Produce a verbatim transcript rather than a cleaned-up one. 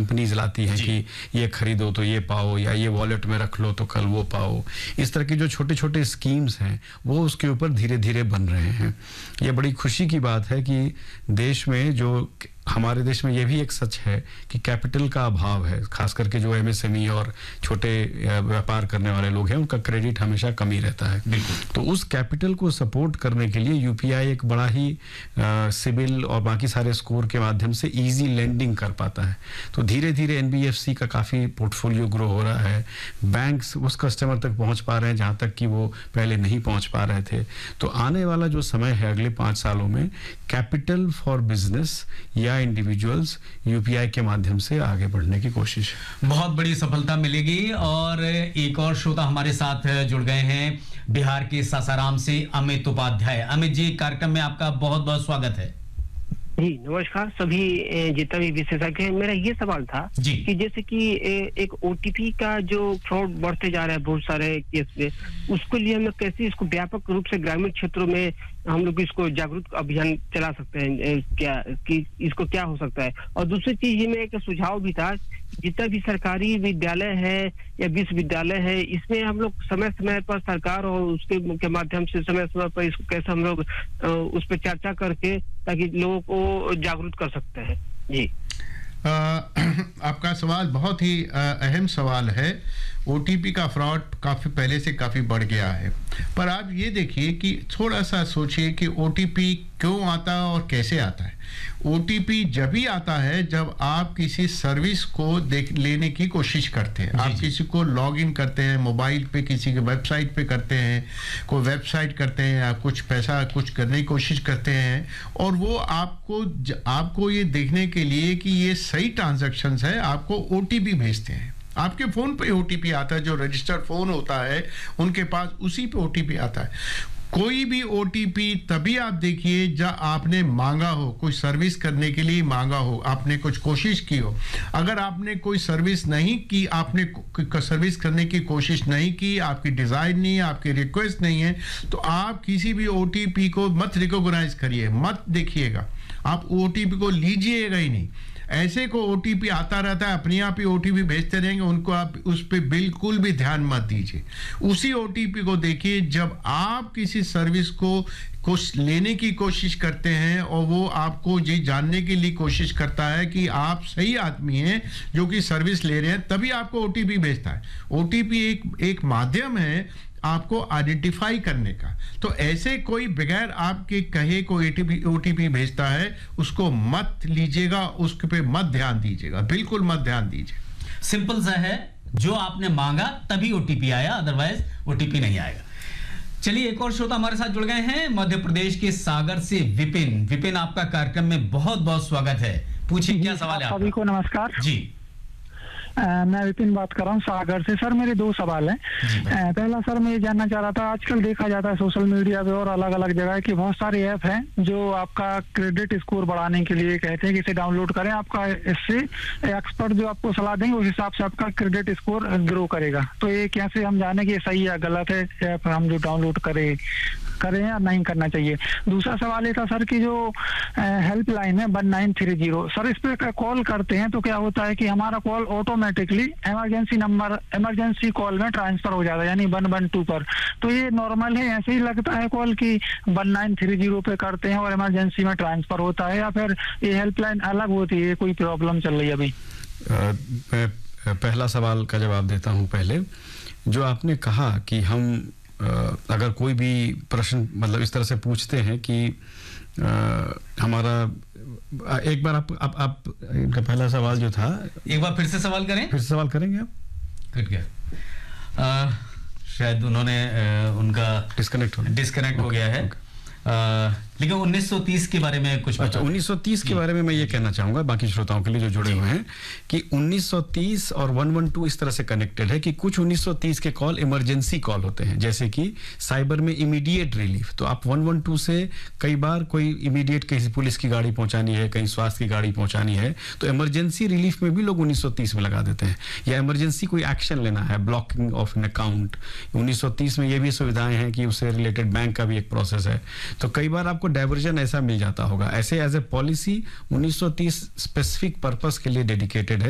Companies लाती हैं कि ये खरीदो तो ये पाओ, या ये वॉलेट में रख लो तो कल वो पाओ। इस तरह के जो छोटे छोटे स्कीम्स हैं वो उसके ऊपर धीरे धीरे बन रहे हैं। ये बड़ी खुशी की बात है कि देश में जो हमारे देश में ये भी एक सच है कि कैपिटल का अभाव है, खास करके जो एमएसएमई और छोटे व्यापार करने वाले लोग हैं उनका क्रेडिट हमेशा कम ही रहता है। तो उस कैपिटल को सपोर्ट करने के लिए यूपीआई एक बड़ा ही सिबिल और बाकी सारे स्कोर के माध्यम से इजी लेंडिंग कर पाता है। तो धीरे धीरे एनबीएफसी का काफ़ी पोर्टफोलियो ग्रो हो रहा है, बैंक्स उस कस्टमर तक पहुंच पा रहे हैं जहां तक कि वो पहले नहीं पहुंच पा रहे थे। तो आने वाला जो समय है अगले पाँच सालों में कैपिटल फॉर बिजनेस या इंडिविजुअल्स यूपीआई के माध्यम से आगे बढ़ने की कोशिश है। बहुत बड़ी सफलता मिलेगी। और एक और श्रोता हमारे साथ जुड़ गए हैं बिहार के सासाराम से, अमित उपाध्याय। अमित जी, कार्यक्रम में आपका बहुत बहुत स्वागत है। जी नमस्कार सभी जितना भी विशेषज्ञ हैं। मेरा ये सवाल था कि जैसे कि एक ओटीपी का जो फ्रॉड बढ़ते जा रहा है बहुत सारे केस में, उसके लिए हम लोग कैसे इसको व्यापक रूप से ग्रामीण क्षेत्रों में हम लोग इसको जागरूक अभियान चला सकते हैं, क्या कि इसको क्या हो सकता है। और दूसरी चीज ये मेरा एक सुझाव भी था, जितना भी सरकारी विद्यालय है या विश्वविद्यालय है, इसमें हम लोग समय समय पर सरकार और उसके के माध्यम से समय समय पर इसको कैसे हम लोग उस पर चर्चा करके ताकि लोगों को जागरूक कर सकते हैं। जी आ, आपका सवाल बहुत ही अहम सवाल है। ओटीपी का फ्रॉड काफ़ी पहले से काफ़ी बढ़ गया है, पर आप ये देखिए कि थोड़ा सा सोचिए कि ओटीपी क्यों आता है और कैसे आता है। ओटीपी जब भी आता है जब आप किसी सर्विस को देख लेने की कोशिश करते हैं, आप किसी को लॉग इन करते हैं मोबाइल पे, किसी के वेबसाइट पे करते हैं, कोई वेबसाइट करते हैं या कुछ पैसा कुछ करने की कोशिश करते हैं, और वो आपको आपको ये देखने के लिए कि ये सही ट्रांजैक्शंस है आपको ओटीपी भेजते हैं। आपके फोन पे ओटीपी आता है, जो रजिस्टर्ड फोन होता है उनके पास उसी पे ओटीपी आता है। कोई भी ओटीपी तभी आप देखिए जब आपने मांगा हो, कोई सर्विस करने के लिए मांगा हो, आपने कुछ कोशिश की हो। अगर आपने कोई सर्विस नहीं की, आपने सर्विस करने की कोशिश नहीं की, आपकी डिजाइन नहीं है, आपकी रिक्वेस्ट नहीं है, तो आप किसी भी ओटीपी को मत रिकॉग्नाइज करिए, मत देखिएगा, आप ओटीपी को लीजिएगा ही नहीं। ऐसे को ओटीपी आता रहता है, अपने आप ही ओटीपी भेजते रहेंगे, उनको आप उस पर बिल्कुल भी ध्यान मत दीजिए। उसी ओटीपी को देखिए जब आप किसी सर्विस को कुछ लेने की कोशिश करते हैं और वो आपको ये जानने के लिए कोशिश करता है कि आप सही आदमी हैं जो कि सर्विस ले रहे हैं, तभी आपको ओटीपी भेजता है। ओटीपी एक एक माध्यम है आपको आइडेंटिफाई करने का। तो ऐसे कोई बगैर आपके कहे को ओटीपी ओटीपी भेजता है, उसको मत लीजिएगा, उसके पे मत ध्यान दीजिएगा, बिल्कुल मत ध्यान दीजिए। सिंपल सा है, जो आपने मांगा तभी ओटीपी आया, अदरवाइज ओटीपी नहीं आएगा। चलिए, एक और श्रोता हमारे साथ जुड़ गए हैं मध्य प्रदेश के सागर से, विपिन। विपिन, आपका कार्यक्रम में बहुत बहुत स्वागत है। पूछिए क्या सवाल है आपका। सभी को नमस्कार जी। आ, मैं विपिन बात कर रहा हूँ सागर से। सर मेरे दो सवाल हैं। पहला सर मैं ये जानना चाह रहा था, आजकल देखा जाता है सोशल मीडिया पे और अलग अलग जगह कि बहुत सारे ऐप हैं जो आपका क्रेडिट स्कोर बढ़ाने के लिए कहते हैं कि इसे डाउनलोड करें, आपका इससे एक्सपर्ट जो आपको सलाह देंगे उस हिसाब से आपका क्रेडिट स्कोर ग्रो करेगा। तो ये कैसे हम जाने कि ये सही है गलत है, ऐप हम जो डाउनलोड करें करें या नहीं करना चाहिए। दूसरा सवाल ये था सर कि जो हेल्पलाइन है one nine three zero, sir इस पे कॉल करते हैं तो क्या होता है कि हमारा call automatically emergency number emergency call में ट्रांसफर हो जाता है, यानी वन वन टू पर। तो ये नॉर्मल है, ऐसे ही लगता है कॉल की वन नाइन थ्री जीरो पे करते हैं और इमरजेंसी में ट्रांसफर होता है, या फिर ये हेल्पलाइन अलग होती है, कोई प्रॉब्लम चल रही है अभी? मैं पहला सवाल का जवाब देता हूँ। पहले जो आपने कहा कि हम अगर कोई भी प्रश्न मतलब इस तरह से पूछते हैं कि आ, हमारा एक बार आप आप, आप इनका पहला सवाल जो था एक बार फिर से सवाल करें। फिर से सवाल करेंगे आप? कट गया, शायद उन्होंने आ, उनका डिस्कनेक्ट हो डिस्कनेक्ट हो गया है। आ, लेकिन उन्नीस सौ तीस के बारे में कुछ अच्छा, उन्नीस सौ तीस के बारे में मैं ये कहना चाहूंगा बाकी श्रोताओं के लिए जो जुड़े हुए हैं कि उन्नीस सौ तीस और एक सौ बारह इस तरह से कनेक्टेड है कि कुछ उन्नीस सौ तीस के कॉल इमरजेंसी कॉल होते हैं, जैसे कि साइबर में इमीडिएट रिलीफ। तो आप एक सौ बारह से कई बार कोई इमीडिएट किसी पुलिस की गाड़ी पहुंचानी है, कहीं स्वास्थ्य की गाड़ी पहुंचानी है, तो इमरजेंसी रिलीफ में भी लोग उन्नीस सौ तीस में लगा देते हैं। या इमरजेंसी कोई एक्शन लेना है, ब्लॉकिंग ऑफ एन अकाउंट, उन्नीस सौ तीस में ये भी सुविधाएं हैं कि उससे रिलेटेड बैंक का भी एक प्रोसेस है। तो कई बार आपको डाइवर्जन ऐसा मिल जाता होगा। ऐसे एज ए पॉलिसी उन्नीस सौ तीस स्पेसिफिक पर्पस के लिए डेडिकेटेड है।